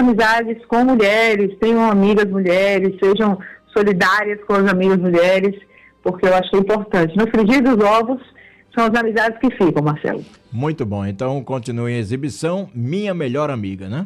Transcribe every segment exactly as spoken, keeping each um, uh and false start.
amizades com mulheres, tenham amigas mulheres, sejam solidárias com as amigas mulheres, porque eu acho que é importante. No frigir dos ovos, são as amizades que ficam, Marcelo. Muito bom. Então, continue a exibição Minha Melhor Amiga, né?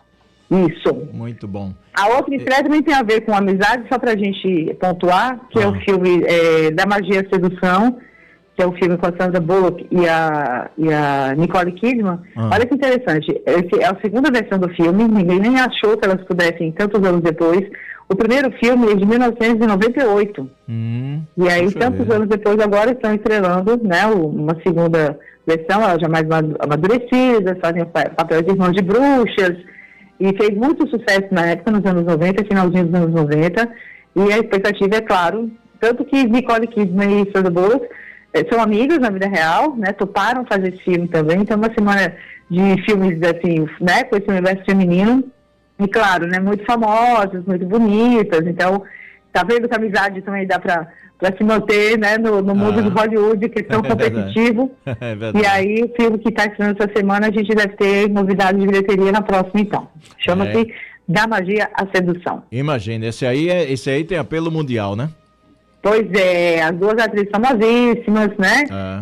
Isso. Muito bom. A outra estreia também tem a ver com amizade, só pra gente pontuar, que ah. é o filme é, Da Magia e Sedução, que é o filme com a Sandra Bullock e a, e a Nicole Kidman. Ah. Olha que interessante, esse é a segunda versão do filme, ninguém nem achou que elas pudessem, tantos anos depois. O primeiro filme é de mil novecentos e noventa e oito. Hum, e aí, tantos ver. anos depois, agora estão estrelando, né, uma segunda versão, elas já mais amadurecidas, fazem o papel de irmãos de bruxas, e fez muito sucesso na época, nos anos noventa, finalzinho dos anos noventa, e a expectativa é, claro, tanto que Nicole Kidman e Sandra Bullock eh, são amigas na vida real, né, toparam fazer esse filme também, então uma semana de filmes, assim, né, com esse universo feminino, e claro, né, muito famosas, muito bonitas, então, tá vendo que a amizade também dá pra, pra se manter, né, no, no mundo ah, do Hollywood, que é tão competitivo. É verdade. E aí, o filme que está estreando essa semana, a gente deve ter novidades de bilheteria na próxima, então. Chama-se é. Da Magia à Sedução. Imagina, esse aí, é, esse aí tem apelo mundial, né? Pois é, as duas atrizes famosíssimas, né? Ah.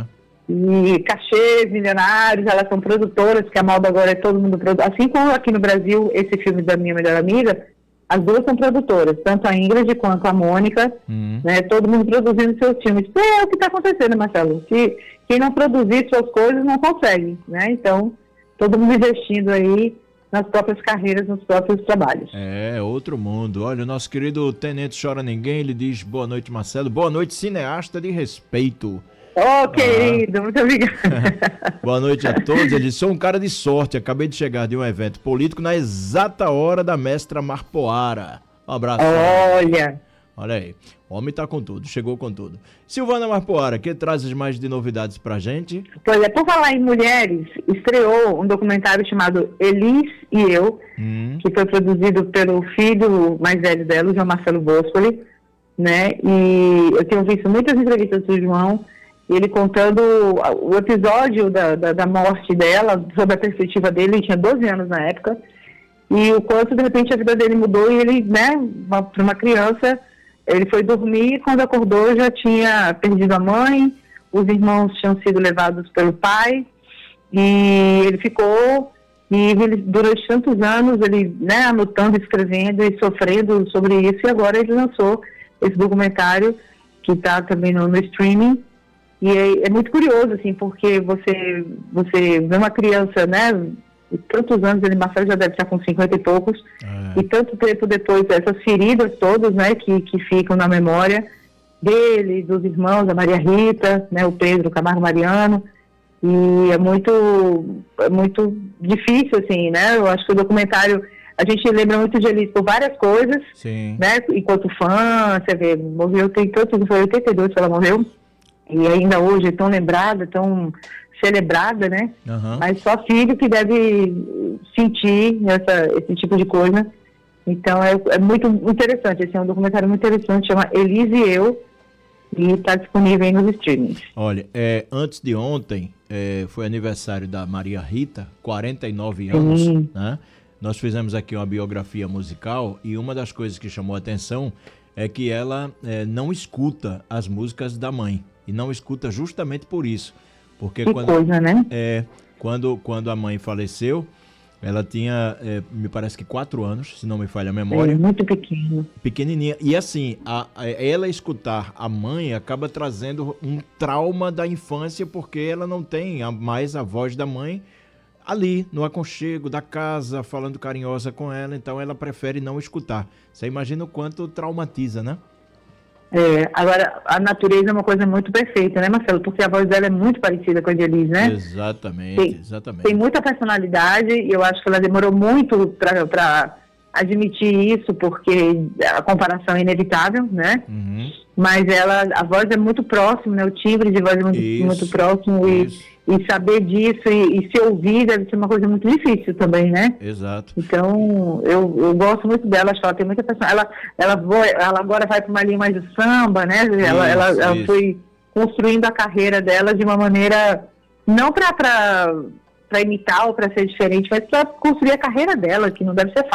E cachês milionários, elas são produtoras, porque a moda agora é todo mundo produtor. Assim como aqui no Brasil, esse filme da Minha Melhor Amiga, as duas são produtoras, tanto a Ingrid quanto a Mônica, hum. né, todo mundo produzindo seus filmes. Isso é o que está acontecendo, Marcelo. Se, quem não produzir suas coisas não consegue, né? Então, todo mundo investindo aí nas próprias carreiras, nos próprios trabalhos. É, outro mundo. Olha, o nosso querido Tenente Chora Ninguém, ele diz boa noite, Marcelo. Boa noite, cineasta de respeito. Oh, querido, ah. muito obrigada. Boa noite a todos. Ele disse, sou um cara de sorte, acabei de chegar de um evento político na exata hora da mestra Marpoara. Um abraço. Olha. Olha aí, o homem tá com tudo, chegou com tudo. Silvana Marpoara, que traz mais de novidades pra gente? Pois é, por falar em mulheres, estreou um documentário chamado Elis e Eu, hum. que foi produzido pelo filho mais velho dela, o João Marcelo Bospoli, né? E eu tenho visto muitas entrevistas do João, ele contando o episódio da, da, da morte dela, sob a perspectiva dele, ele tinha doze anos na época, e o quanto de repente a vida dele mudou e ele, né, para uma criança, ele foi dormir e quando acordou já tinha perdido a mãe, os irmãos tinham sido levados pelo pai, e ele ficou, e ele, durante tantos anos, ele, né, anotando, escrevendo e sofrendo sobre isso, e agora ele lançou esse documentário, que está também no, no streaming. E é, é muito curioso, assim, porque você, você vê uma criança, né, e tantos anos, ele, Marcelo já deve estar com cinquenta e poucos, é. e tanto tempo depois, essas feridas todas, né, que, que ficam na memória dele, dos irmãos, a Maria Rita, né, o Pedro Camargo Mariano, e é muito, é muito difícil, assim, né, eu acho que o documentário, a gente lembra muito de Elis por várias coisas, Sim. né, enquanto fã, você vê, morreu, tem tantos, foi oitenta e dois que ela morreu, e ainda hoje é tão lembrada, tão celebrada, né? Uhum. Mas só filho que deve sentir essa, esse tipo de coisa. Então é, é muito interessante, esse é um documentário muito interessante, chama Elis e Eu, e está disponível aí nos streamings. Olha, é, antes de ontem, é, foi aniversário da Maria Rita, quarenta e nove anos, Sim. né? Nós fizemos aqui uma biografia musical e uma das coisas que chamou a atenção é que ela é, não escuta as músicas da mãe. E não escuta justamente por isso. Porque que quando, coisa, né? É, quando, quando a mãe faleceu, ela tinha, é, me parece que quatro anos, se não me falha a memória. É, muito pequena. Pequenininha. E assim, a, a, ela escutar a mãe acaba trazendo um trauma da infância, porque ela não tem a, mais a voz da mãe ali, no aconchego da casa, falando carinhosa com ela. Então ela prefere não escutar. Você imagina o quanto traumatiza, né? É, agora, a natureza é uma coisa muito perfeita, né, Marcelo? Porque a voz dela é muito parecida com a de Elis, né? Exatamente, tem, exatamente. Tem muita personalidade e eu acho que ela demorou muito para admitir isso, porque a comparação é inevitável, né? Uhum. Mas ela, a voz é muito próxima, né? O timbre de voz é muito, isso, muito próximo e, e saber disso e, e se ouvir deve ser uma coisa muito difícil também, né? Exato. Então, eu, eu gosto muito dela, acho que ela tem muita personalidade. Ela, ela, voa, ela agora vai para uma linha mais de samba, né? Ela, isso, ela, ela foi construindo a carreira dela de uma maneira, não para imitar ou para ser diferente, mas para construir a carreira dela, que não deve ser fácil.